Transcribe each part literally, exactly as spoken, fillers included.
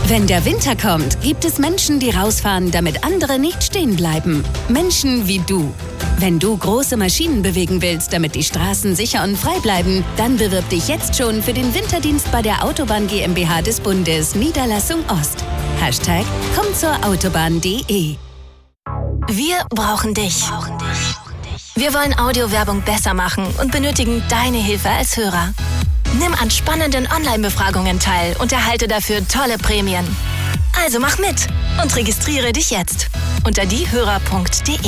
Wenn der Winter kommt, gibt es Menschen, die rausfahren, damit andere nicht stehen bleiben. Menschen wie du. Wenn du große Maschinen bewegen willst, damit die Straßen sicher und frei bleiben, dann bewirb dich jetzt schon für den Winterdienst bei der Autobahn GmbH des Bundes, Niederlassung Ost. Hashtag komm zur Autobahn punkt de. Wir brauchen dich. Wir wollen Audiowerbung besser machen und benötigen deine Hilfe als Hörer. Nimm an spannenden Online-Befragungen teil und erhalte dafür tolle Prämien. Also mach mit und registriere dich jetzt unter diehörer punkt de.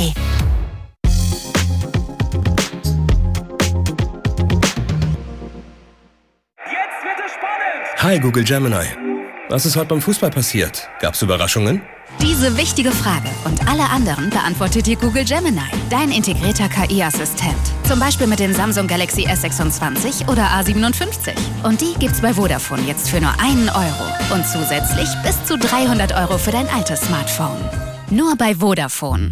Jetzt wird es spannend! Hi Google Gemini. Was ist heute beim Fußball passiert? Gab's Überraschungen? Diese wichtige Frage und alle anderen beantwortet dir Google Gemini, dein integrierter K I-Assistent. Zum Beispiel mit den Samsung Galaxy S sechsundzwanzig oder A siebenundfünfzig. Und die gibt's bei Vodafone jetzt für nur einen Euro. Und zusätzlich bis zu dreihundert Euro für dein altes Smartphone. Nur bei Vodafone.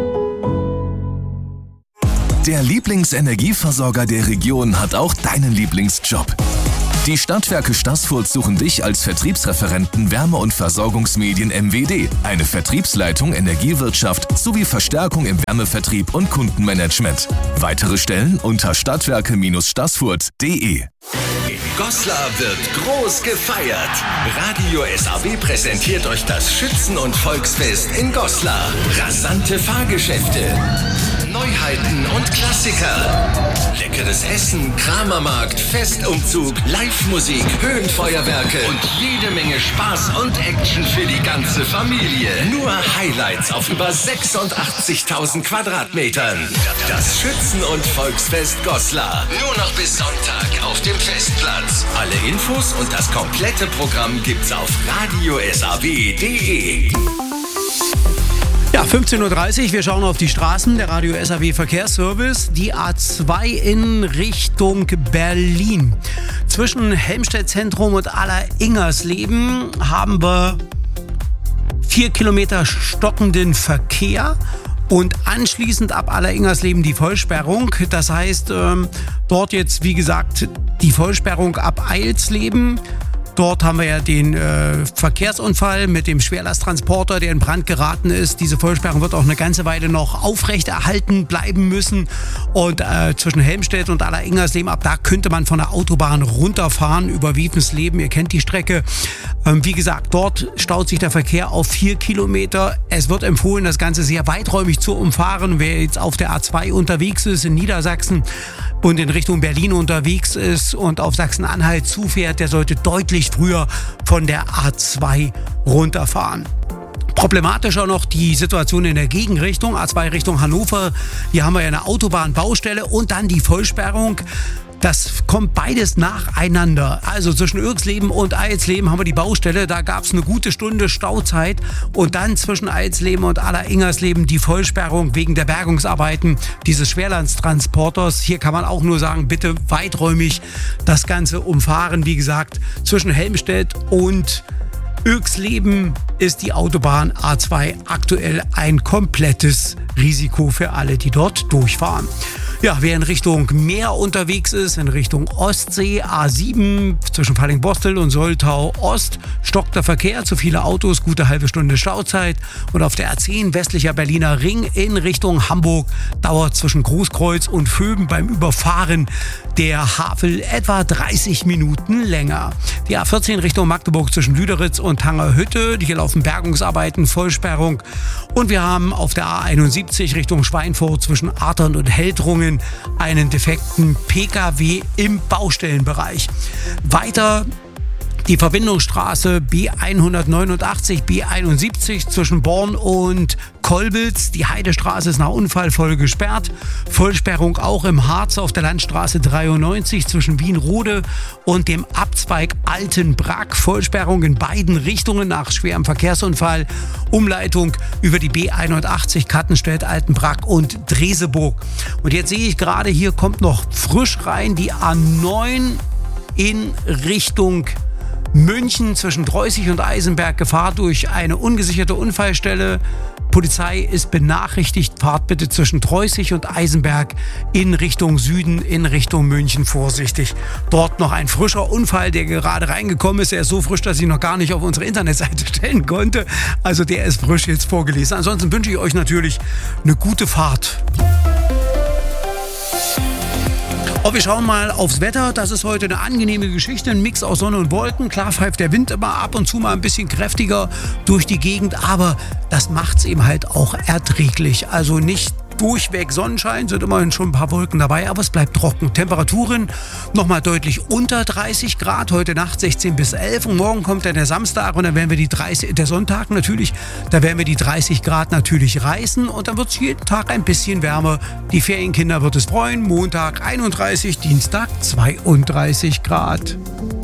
Der Lieblingsenergieversorger der Region hat auch deinen Lieblingsjob. Die Stadtwerke Staßfurt suchen dich als Vertriebsreferenten Wärme- und Versorgungsmedien M W D, eine Vertriebsleitung Energiewirtschaft sowie Verstärkung im Wärmevertrieb und Kundenmanagement. Weitere Stellen unter stadtwerke Staßfurt punkt de. In Goslar wird groß gefeiert. Radio S A B präsentiert euch das Schützen- und Volksfest in Goslar. Rasante Fahrgeschäfte, Neuheiten und Klassiker. Leckeres Essen, Kramermarkt, Festumzug, Live-Musik, Höhenfeuerwerke und jede Menge Spaß und Action für die ganze Familie. Nur Highlights auf über sechsundachtzigtausend Quadratmetern. Das Schützen- und Volksfest Goslar. Nur noch bis Sonntag auf dem Festplatz. Alle Infos und das komplette Programm gibt's auf radio s a b punkt de. Ja, fünfzehn Uhr dreißig, wir schauen auf die Straßen, der Radio S A B Verkehrsservice, die A zwei in Richtung Berlin. Zwischen Helmstedt Zentrum und Aller-Ingersleben haben wir vier Kilometer stockenden Verkehr und anschließend ab Aller-Ingersleben die Vollsperrung. Das heißt, ähm, dort jetzt, wie gesagt, die Vollsperrung ab Eilsleben. Dort haben wir ja den äh, Verkehrsunfall mit dem Schwerlasttransporter, der in Brand geraten ist. Diese Vollsperrung wird auch eine ganze Weile noch aufrechterhalten bleiben müssen. Und äh, zwischen Helmstedt und Aller-Ingersleben, ab da könnte man von der Autobahn runterfahren über Wievensleben. Ihr kennt die Strecke. Ähm, wie gesagt, dort staut sich der Verkehr auf vier Kilometer. Es wird empfohlen, das Ganze sehr weiträumig zu umfahren. Wer jetzt auf der A zwei unterwegs ist in Niedersachsen und in Richtung Berlin unterwegs ist und auf Sachsen-Anhalt zufährt, der sollte deutlich früher von der A zwei runterfahren. Problematischer noch die Situation in der Gegenrichtung, A zwei Richtung Hannover. Hier haben wir ja eine Autobahnbaustelle und dann die Vollsperrung. Das kommt beides nacheinander. Also zwischen Irxleben und Eilsleben haben wir die Baustelle. Da gab es eine gute Stunde Stauzeit. Und dann zwischen Eilsleben und Aller-Ingersleben die Vollsperrung wegen der Bergungsarbeiten dieses Schwerlasttransporters. Hier kann man auch nur sagen, bitte weiträumig das Ganze umfahren. Wie gesagt, zwischen Helmstedt und Irxleben ist die Autobahn A zwei aktuell ein komplettes Risiko für alle, die dort durchfahren. Ja, wer in Richtung Meer unterwegs ist, in Richtung Ostsee, A sieben zwischen Falling-Bostel und Soltau Ost, stockt der Verkehr, zu viele Autos, gute halbe Stunde Stauzeit. Und auf der A zehn westlicher Berliner Ring in Richtung Hamburg dauert zwischen Großkreuz und Vöben beim Überfahren der Havel etwa dreißig Minuten länger. Die A vierzehn Richtung Magdeburg zwischen Lüderitz und Tangerhütte, hier laufen Bergungsarbeiten, Vollsperrung. Und wir haben auf der A einundsiebzig Richtung Schweinfurt zwischen Artern und Heldrungen einen defekten P K W im Baustellenbereich. Weiter die Verbindungsstraße B hundertneunundachtzig, B einundsiebzig zwischen Born und Kolbitz. Die Heidestraße ist nach Unfall voll gesperrt. Vollsperrung auch im Harz auf der Landstraße dreiundneunzig zwischen Wienrode und dem Abzweig Altenbrack. Vollsperrung in beiden Richtungen nach schwerem Verkehrsunfall. Umleitung über die B einundachtzig Kattenstedt, Altenbrack und Dreseburg. Und jetzt sehe ich gerade, hier kommt noch frisch rein die A neun in Richtung München zwischen Dreußig und Eisenberg Gefahr durch eine ungesicherte Unfallstelle. Polizei ist benachrichtigt, fahrt bitte zwischen Dreußig und Eisenberg in Richtung Süden, in Richtung München vorsichtig. Dort noch ein frischer Unfall, der gerade reingekommen ist. Er ist so frisch, dass ich noch gar nicht auf unsere Internetseite stellen konnte. Also der ist frisch jetzt vorgelesen. Ansonsten wünsche ich euch natürlich eine gute Fahrt. Oh, wir schauen mal aufs Wetter. Das ist heute eine angenehme Geschichte. Ein Mix aus Sonne und Wolken. Klar pfeift der Wind immer ab und zu mal ein bisschen kräftiger durch die Gegend. Aber das macht es eben halt auch erträglich. Also nicht durchweg Sonnenschein, sind immerhin schon ein paar Wolken dabei, aber es bleibt trocken. Temperaturen nochmal deutlich unter dreißig Grad, heute Nacht sechzehn bis elf und morgen kommt dann der Samstag und dann werden wir die dreißig, der Sonntag natürlich, da werden wir die dreißig Grad natürlich reißen und dann wird es jeden Tag ein bisschen wärmer. Die Ferienkinder wird es freuen, Montag einunddreißig, Dienstag zweiunddreißig Grad.